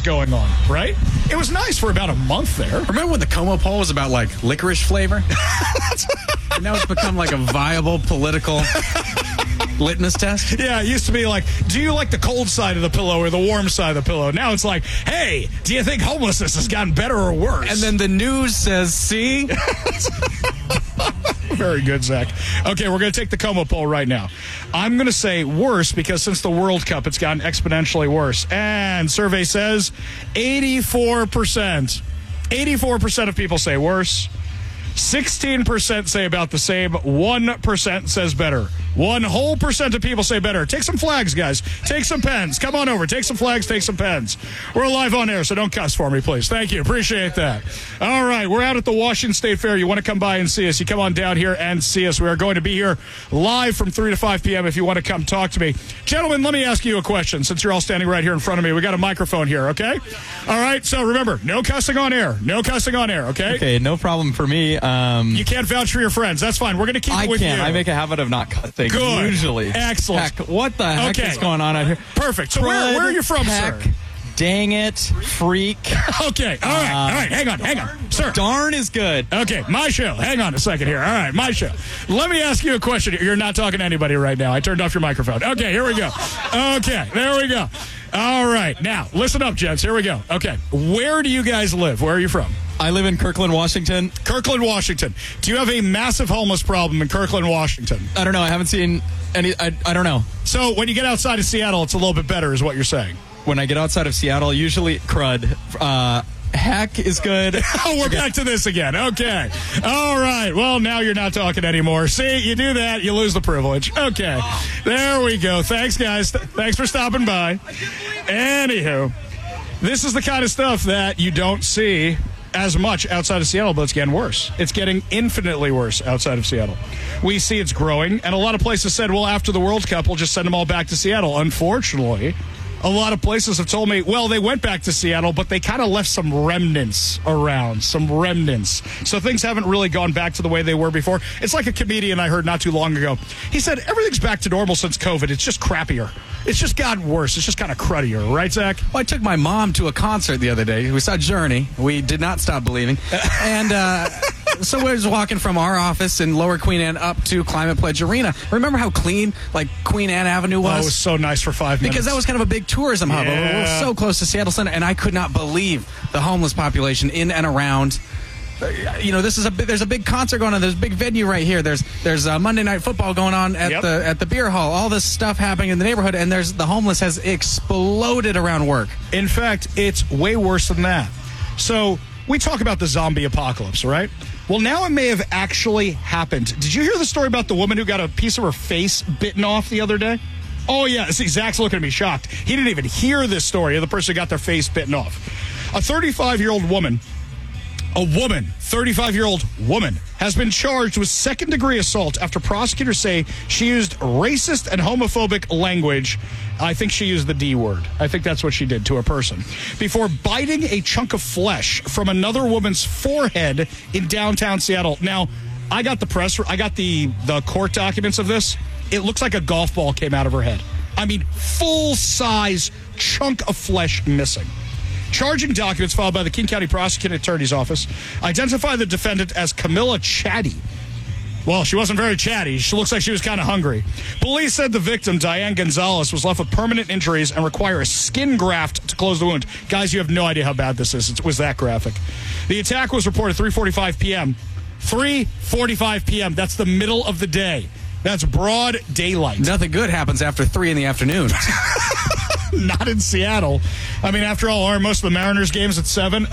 going on, right? It was nice for about a month there. Remember when the Como poll was about, like, licorice flavor? And now it's become, like, a viable political litmus test? Yeah, it used to be like, do you like the cold side of the pillow or the warm side of the pillow? Now it's like, hey, do you think homelessness has gotten better or worse? And then the news says, see? Very good, Zach. Okay, we're going to take the Como poll right now. I'm going to say worse because since the World Cup, it's gotten exponentially worse. And survey says 84%. 84% of people say worse. 16% say about the same. 1% says better. 1% of people say better. Take some flags, guys. Take some pens. Come on over. Take some flags. Take some pens. We're live on air, so don't cuss for me, please. Thank you. Appreciate that. All right. We're out at the Washington State Fair. You want to come by and see us, you come on down here and see us. We are going to be here live from 3 to 5 p.m. if you want to come talk to me. Gentlemen, let me ask you a question since you're all standing right here in front of me. We got a microphone here, okay? All right. So remember, no cussing on air. No cussing on air, okay? Okay, no problem for me. You can't vouch for your friends. That's fine. We're going to keep it with you. I make a habit of not cussing. Good. Usually. Excellent. Heck, what the heck is going on out here? Perfect. So where are you from, heck, sir? Dang it. Freak. Okay. All right. Hang on. Sir. Darn is good. Okay. My show. Hang on a second here. All right. My show. Let me ask you a question. You're not talking to anybody right now. I turned off your microphone. Okay. Here we go. Okay. There we go. All right. Now, listen up, gents. Here we go. Okay. Where do you guys live? Where are you from? I live in Kirkland, Washington. Kirkland, Washington. Do you have a massive homeless problem in Kirkland, Washington? I don't know. I haven't seen any. I don't know. So when you get outside of Seattle, it's a little bit better is what you're saying. When I get outside of Seattle, usually crud. Heck is good. Oh, we're back to this again. Okay. All right. Well, now you're not talking anymore. See, you do that, you lose the privilege. Okay. There we go. Thanks, guys. Thanks for stopping by. Anywho, this is the kind of stuff that you don't see as much outside of Seattle, but it's getting worse. It's getting infinitely worse outside of Seattle. We see it's growing, and a lot of places said, well, after the World Cup, we'll just send them all back to Seattle. Unfortunately, a lot of places have told me, well, they went back to Seattle, but they kind of left some remnants around, So things haven't really gone back to the way they were before. It's like a comedian I heard not too long ago. He said, everything's back to normal since COVID. It's just crappier. It's just gotten worse. It's just kind of cruddier. Right, Zach? Well, I took my mom to a concert the other day. We saw Journey. We did not stop believing. And so we was walking from our office in Lower Queen Anne up to Climate Pledge Arena. Remember how clean, like, Queen Anne Avenue was? Oh, it was so nice for 5 minutes. Because that was kind of a big tourism hub. Yeah. We're so close to Seattle Center, and I could not believe the homeless population in and around. You know, there's a big concert going on. There's a big venue right here. There's Monday Night Football going on at the beer hall. All this stuff happening in the neighborhood, and the homeless has exploded around work. In fact, it's way worse than that. So we talk about the zombie apocalypse, right? Well, now it may have actually happened. Did you hear the story about the woman who got a piece of her face bitten off the other day? Oh, yeah. See, Zach's looking at me shocked. He didn't even hear this story of the person who got their face bitten off. A 35-year-old woman, 35-year-old woman, has been charged with second-degree assault after prosecutors say she used racist and homophobic language. I think she used the D word. I think that's what she did to a person. Before biting a chunk of flesh from another woman's forehead in downtown Seattle. Now, I got the court documents of this. It looks like a golf ball came out of her head. I mean, full-size chunk of flesh missing. Charging documents filed by the King County Prosecuting Attorney's Office identify the defendant as Camilla Chatty. Well, she wasn't very chatty. She looks like she was kind of hungry. Police said the victim, Diane Gonzalez, was left with permanent injuries and require a skin graft to close the wound. Guys, you have no idea how bad this is. It was that graphic. The attack was reported 3:45 p.m. 3:45 p.m. That's the middle of the day. That's broad daylight. Nothing good happens after 3 in the afternoon. Not in Seattle. I mean, after all, aren't most of the Mariners games at 7?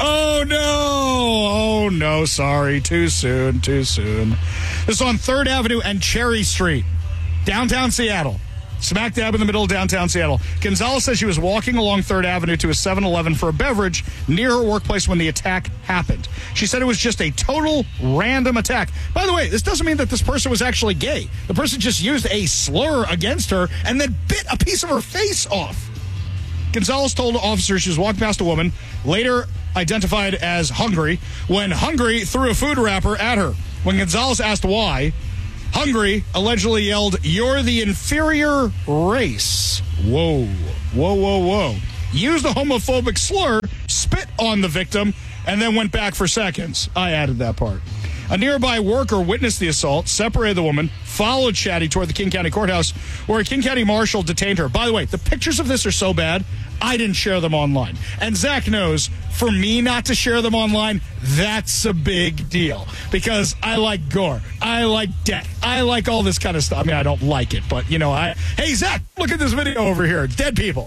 Oh, no. Sorry. Too soon. This is on 3rd Avenue and Cherry Street, downtown Seattle. Smack dab in the middle of downtown Seattle. Gonzalez says she was walking along 3rd Avenue to a 7-Eleven for a beverage near her workplace when the attack happened. She said it was just a total random attack. By the way, this doesn't mean that this person was actually gay. The person just used a slur against her and then bit a piece of her face off. Gonzalez told officers she was walking past a woman, later identified as Hungry, when Hungry threw a food wrapper at her. When Gonzalez asked why, Hungry allegedly yelled, "You're the inferior race." Whoa. used a homophobic slur, spit on the victim, and then went back for seconds. I added that part. A nearby worker witnessed the assault, separated the woman, followed Chatty toward the King County Courthouse, where a King County marshal detained her. By the way, the pictures of this are so bad, I didn't share them online. And Zach knows, for me not to share them online, that's a big deal. Because I like gore. I like death. I like all this kind of stuff. I mean, I don't like it, but, hey, Zach, look at this video over here. Dead people.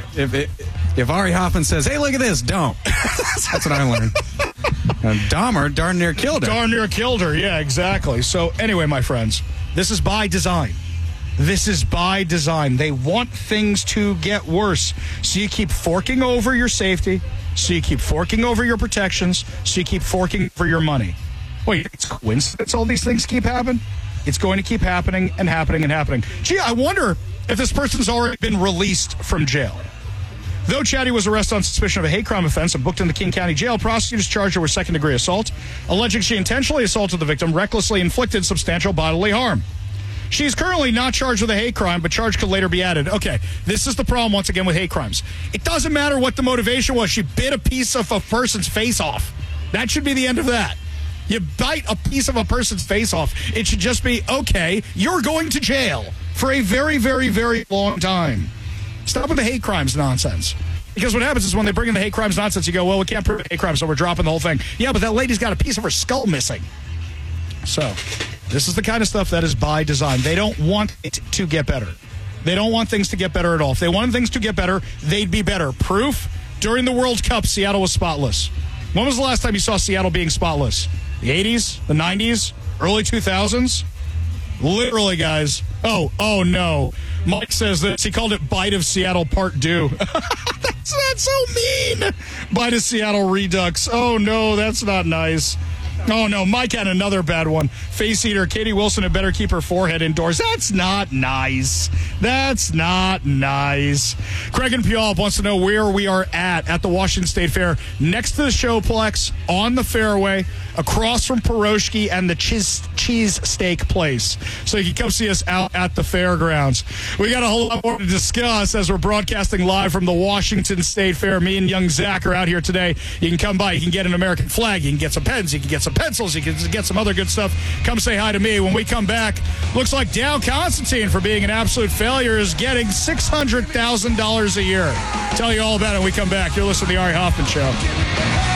If Ari Hoffman says, hey, look at this, don't. That's what I learned. Dahmer darn near killed her. Darn near killed her, yeah, exactly. So anyway, my friends, this is by design. This is by design. They want things to get worse. So you keep forking over your safety. So you keep forking over your protections. So you keep forking for your money. Wait, it's coincidence all these things keep happening? It's going to keep happening and happening and happening. Gee, I wonder if this person's already been released from jail. Though Chatty was arrested on suspicion of a hate crime offense and booked in the King County Jail, prosecutors charged her with second-degree assault, alleging she intentionally assaulted the victim, recklessly inflicted substantial bodily harm. She's currently not charged with a hate crime, but charge could later be added. Okay, this is the problem, once again, with hate crimes. It doesn't matter what the motivation was. She bit a piece of a person's face off. That should be the end of that. You bite a piece of a person's face off. It should just be, okay, you're going to jail for a very, very, very long time. Stop with the hate crimes nonsense. Because what happens is when they bring in the hate crimes nonsense, you go, well, we can't prove hate crimes, so we're dropping the whole thing. Yeah, but that lady's got a piece of her skull missing. So, this is the kind of stuff that is by design. They don't want it to get better. They don't want things to get better at all. If they wanted things to get better, they'd be better. Proof, during the World Cup, Seattle was spotless. When was the last time you saw Seattle being spotless? The 80s? The 90s? Early 2000s? Literally, guys. Oh no. Mike says this. He called it Bite of Seattle Part 2. That's so mean. Bite of Seattle Redux. Oh, no, that's not nice. Oh, no, Mike had another bad one. Face eater, Katie Wilson had better keep her forehead indoors. That's not nice. That's not nice. Craig and Puyallup wants to know where we are at the Washington State Fair, next to the Showplex, on the fairway, across from Piroshki and the cheese steak place. So you can come see us out at the fairgrounds. We got a whole lot more to discuss as we're broadcasting live from the Washington State Fair. Me and young Zach are out here today. You can come by. You can get an American flag. You can get some pens. You can get some pencils. You can get some other good stuff. Come say hi to me. When we come back, looks like Dow Constantine, for being an absolute failure, is getting $600,000 a year. Tell you all about it when we come back. You're listening to the Ari Hoffman Show.